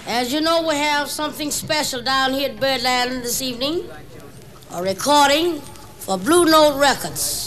As you know, we have something special down here at Birdland this evening, a recording for Blue Note Records.